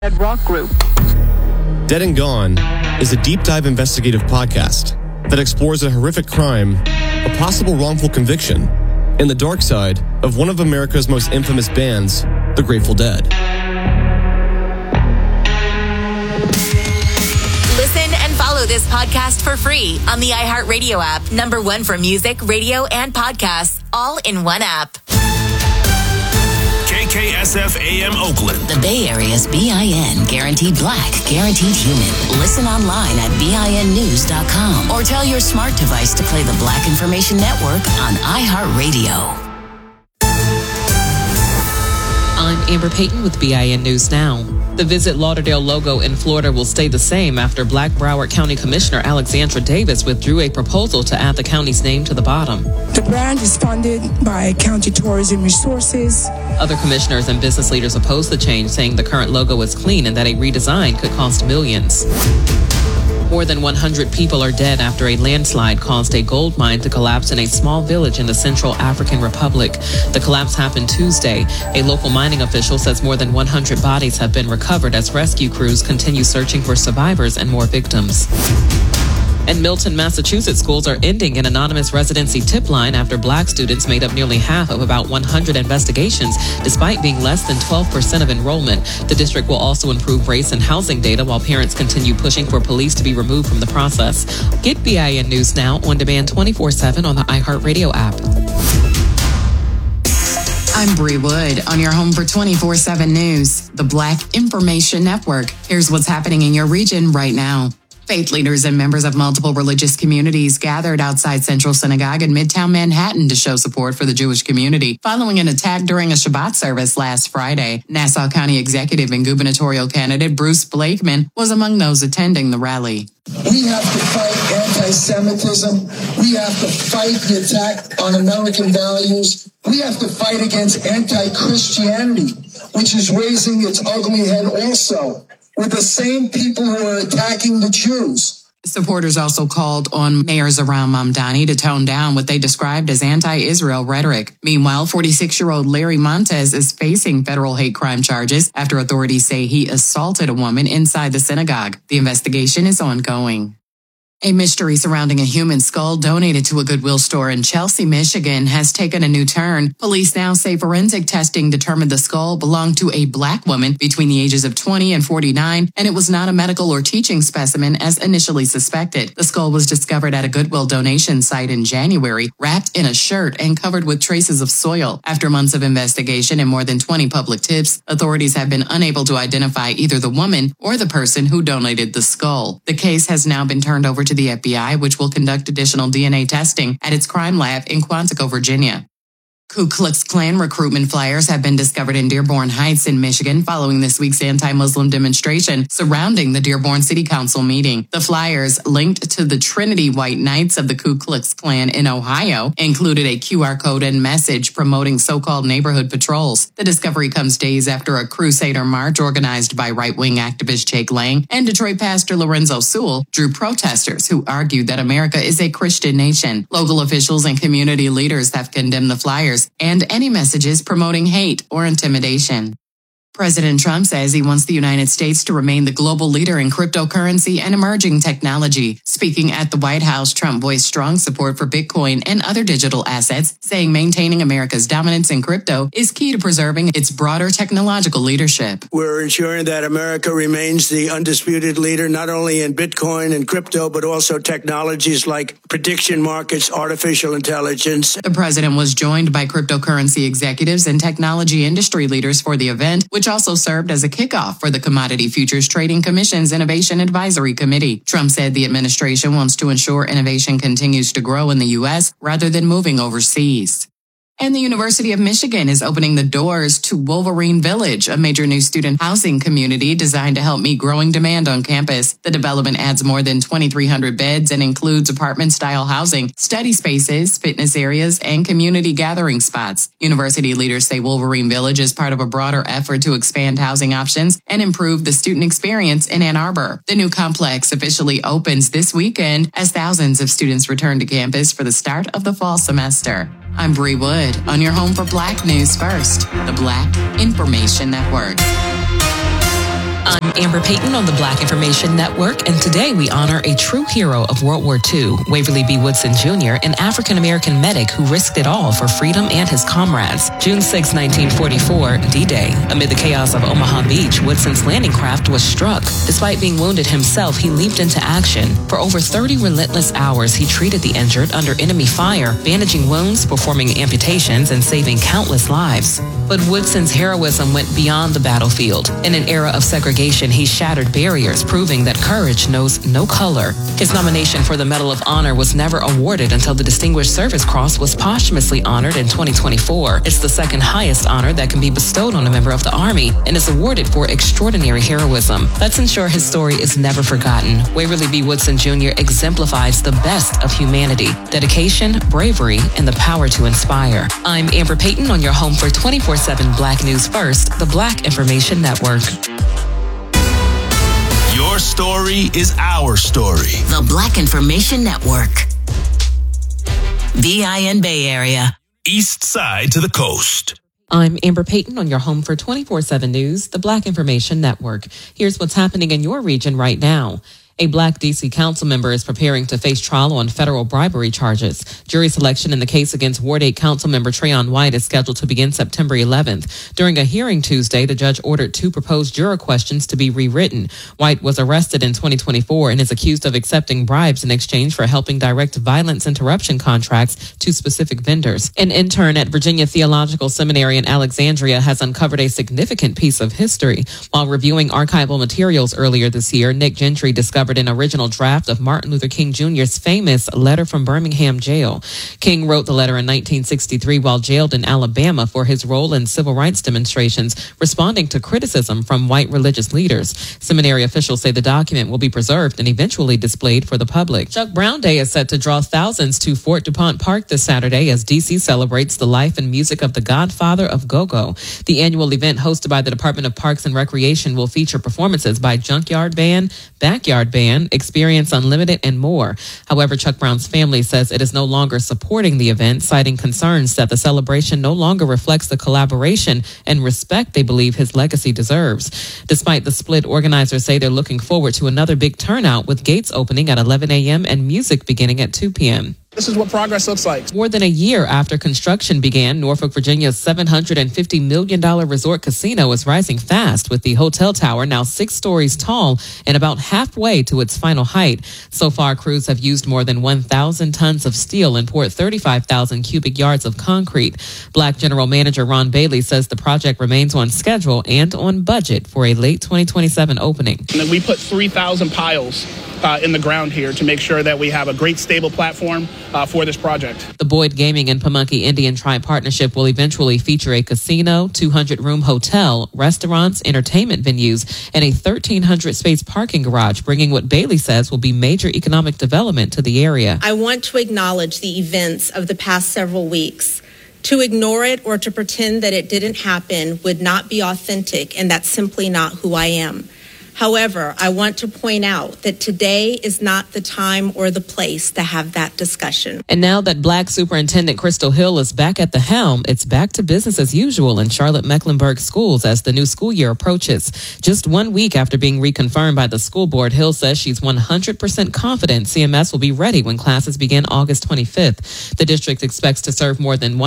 Rock Group. Dead and Gone is a deep dive investigative podcast that explores a horrific crime, a possible wrongful conviction, and the dark side of one of America's most infamous bands, the Grateful Dead. Listen and follow this podcast for free on the iHeartRadio app. #1 for music, radio, and podcasts, all in one app. KKSF AM Oakland. The Bay Area's BIN, guaranteed black, guaranteed human. Listen online at BINnews.com or tell your smart device to play the Black Information Network on iHeartRadio. I'm Amber Payton with BIN News Now. The Visit Lauderdale logo in Florida will stay the same after Black Broward County Commissioner Alexandra Davis withdrew a proposal to add the county's name to the bottom. The brand is funded by County Tourism Resources. Other commissioners and business leaders opposed the change, saying the current logo is clean and that a redesign could cost millions. More than 100 people are dead after a landslide caused a gold mine to collapse in a small village in the Central African Republic. The collapse happened Tuesday. A local mining official says more than 100 bodies have been recovered as rescue crews continue searching for survivors and more victims. And Milton, Massachusetts schools are ending an anonymous residency tip line after black students made up nearly half of about 100 investigations, despite being less than 12% of enrollment. The district will also improve race and housing data while parents continue pushing for police to be removed from the process. Get BIN News Now on demand 24/7 on the iHeartRadio app. I'm Bree Wood on your home for 24/7 News, the Black Information Network. Here's what's happening in your region right now. Faith leaders and members of multiple religious communities gathered outside Central Synagogue in Midtown Manhattan to show support for the Jewish community following an attack during a Shabbat service last Friday. Nassau County Executive and gubernatorial candidate Bruce Blakeman was among those attending the rally. We have to fight anti-Semitism. We have to fight the attack on American values. We have to fight against anti-Christianity, which is raising its ugly head also, with the same people who are attacking the Jews. Supporters also called on Mayor Zohran Mamdani to tone down what they described as anti-Israel rhetoric. Meanwhile, 46-year-old Larry Montez is facing federal hate crime charges after authorities say he assaulted a woman inside the synagogue. The investigation is ongoing. A mystery surrounding a human skull donated to a Goodwill store in Chelsea, Michigan has taken a new turn. Police now say forensic testing determined the skull belonged to a black woman between the ages of 20 and 49, and it was not a medical or teaching specimen as initially suspected. The skull was discovered at a Goodwill donation site in January, wrapped in a shirt and covered with traces of soil. After months of investigation and more than 20 public tips, authorities have been unable to identify either the woman or the person who donated the skull. The case has now been turned over to the FBI, which will conduct additional DNA testing at its crime lab in Quantico, Virginia. Ku Klux Klan recruitment flyers have been discovered in Dearborn Heights in Michigan following this week's anti-Muslim demonstration surrounding the Dearborn City Council meeting. The flyers, linked to the Trinity White Knights of the Ku Klux Klan in Ohio, included a QR code and message promoting so-called neighborhood patrols. The discovery comes days after a Crusader March organized by right-wing activist Jake Lang and Detroit pastor Lorenzo Sewell drew protesters who argued that America is a Christian nation. Local officials and community leaders have condemned the flyers and any messages promoting hate or intimidation. President Trump says he wants the United States to remain the global leader in cryptocurrency and emerging technology. Speaking at the White House, Trump voiced strong support for Bitcoin and other digital assets, saying maintaining America's dominance in crypto is key to preserving its broader technological leadership. We're ensuring that America remains the undisputed leader, not only in Bitcoin and crypto, but also technologies like prediction markets, artificial intelligence. The president was joined by cryptocurrency executives and technology industry leaders for the event, which also served as a kickoff for the Commodity Futures Trading Commission's Innovation Advisory Committee. Trump said the administration wants to ensure innovation continues to grow in the U.S. rather than moving overseas. And the University of Michigan is opening the doors to Wolverine Village, a major new student housing community designed to help meet growing demand on campus. The development adds more than 2,300 beds and includes apartment-style housing, study spaces, fitness areas, and community gathering spots. University leaders say Wolverine Village is part of a broader effort to expand housing options and improve the student experience in Ann Arbor. The new complex officially opens this weekend as thousands of students return to campus for the start of the fall semester. I'm Bree Wood on your home for Black News First, the Black Information Network. I'm Amber Payton on the Black Information Network, and today we honor a true hero of World War II, Waverly B. Woodson Jr., an African-American medic who risked it all for freedom and his comrades. June 6, 1944, D-Day. Amid the chaos of Omaha Beach, Woodson's landing craft was struck. Despite being wounded himself, he leaped into action. For over 30 relentless hours, he treated the injured under enemy fire, bandaging wounds, performing amputations, and saving countless lives. But Woodson's heroism went beyond the battlefield. In an era of segregation, he shattered barriers, proving that courage knows no color. His nomination for the Medal of Honor was never awarded until the Distinguished Service Cross was posthumously honored in 2024. It's the second highest honor that can be bestowed on a member of the Army and is awarded for extraordinary heroism. Let's ensure his story is never forgotten. Waverly B. Woodson Jr. exemplifies the best of humanity, dedication, bravery, and the power to inspire. I'm Amber Payton on your home for 24/7 Black News First, the Black Information Network. Your story is our story. The Black Information Network. BIN Bay Area. East side to the coast. I'm Amber Payton on your home for 24/7 News, the Black Information Network. Here's what's happening in your region right now. A Black D.C. council member is preparing to face trial on federal bribery charges. Jury selection in the case against Ward 8 council member Trayon White is scheduled to begin September 11th. During a hearing Tuesday, the judge ordered 2 proposed juror questions to be rewritten. White was arrested in 2024 and is accused of accepting bribes in exchange for helping direct violence interruption contracts to specific vendors. An intern at Virginia Theological Seminary in Alexandria has uncovered a significant piece of history. While reviewing archival materials earlier this year, Nick Gentry discovered an original draft of Martin Luther King Jr.'s famous letter from Birmingham jail. King wrote the letter in 1963 while jailed in Alabama for his role in civil rights demonstrations, responding to criticism from white religious leaders. Seminary officials say the document will be preserved and eventually displayed for the public. Chuck Brown Day is set to draw thousands to Fort DuPont Park this Saturday as D.C. celebrates the life and music of the godfather of go-go. The annual event hosted by the Department of Parks and Recreation will feature performances by Junkyard Band, Backyard Band, Experience Unlimited, and more. However, Chuck Brown's family says it is no longer supporting the event, citing concerns that the celebration no longer reflects the collaboration and respect they believe his legacy deserves. Despite the split, organizers say they're looking forward to another big turnout with gates opening at 11 a.m. and music beginning at 2 p.m. This is what progress looks like. More than a year after construction began, Norfolk, Virginia's $750 million resort casino is rising fast, with the hotel tower now 6 stories tall and about halfway to its final height. So far, crews have used more than 1,000 tons of steel and poured 35,000 cubic yards of concrete. Black General Manager Ron Bailey says the project remains on schedule and on budget for a late 2027 opening. And then we put 3,000 piles in the ground here to make sure that we have a great stable platform for this project. The Boyd Gaming and Pamunkey Indian Tribe Partnership will eventually feature a casino, 200-room hotel, restaurants, entertainment venues, and a 1,300-space parking garage, bringing what Bailey says will be major economic development to the area. I want to acknowledge the events of the past several weeks. To ignore it or to pretend that it didn't happen would not be authentic, and that's simply not who I am. However, I want to point out that today is not the time or the place to have that discussion. And now that Black Superintendent Crystal Hill is back at the helm, it's back to business as usual in Charlotte-Mecklenburg schools as the new school year approaches. Just 1 week after being reconfirmed by the school board, Hill says she's 100% confident CMS will be ready when classes begin August 25th. The district expects to serve more than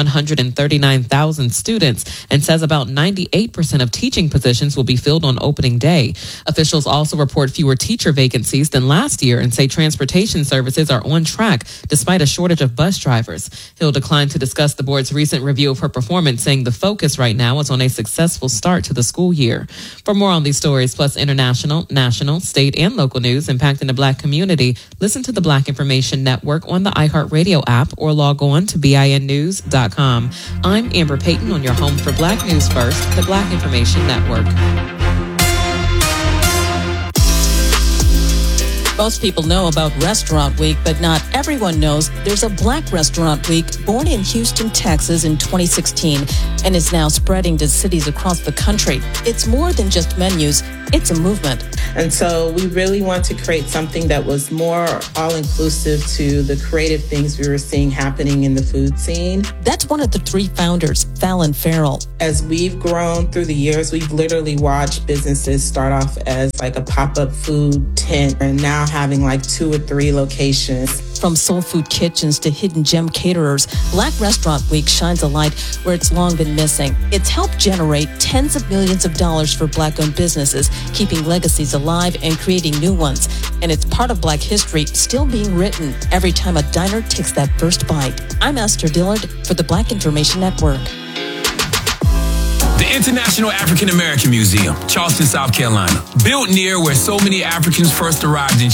139,000 students and says about 98% of teaching positions will be filled on opening day. Officials also report fewer teacher vacancies than last year and say transportation services are on track despite a shortage of bus drivers. Hill declined to discuss the board's recent review of her performance, saying the focus right now is on a successful start to the school year. For more on these stories, plus international, national, state, and local news impacting the Black community, listen to the Black Information Network on the iHeartRadio app or log on to BINnews.com. I'm Amber Payton on your home for Black News First, the Black Information Network. Most people know about Restaurant Week, but not everyone knows there's a Black Restaurant Week born in Houston, Texas in 2016 and is now spreading to cities across the country. It's more than just menus. It's a movement. And so we really want to create something that was more all-inclusive to the creative things we were seeing happening in the food scene. That's one of the three founders, Fallon Farrell. As we've grown through the years, we've literally watched businesses start off as like a pop-up food tent and now having like 2 or 3 locations. From soul food kitchens to hidden gem caterers, Black Restaurant Week shines a light where it's long been missing. It's helped generate tens of millions of dollars for Black-owned businesses, keeping legacies alive and creating new ones. And it's part of Black history still being written every time a diner takes that first bite. I'm Esther Dillard for the Black Information Network. The International African American Museum, Charleston, South Carolina. Built near where so many Africans first arrived in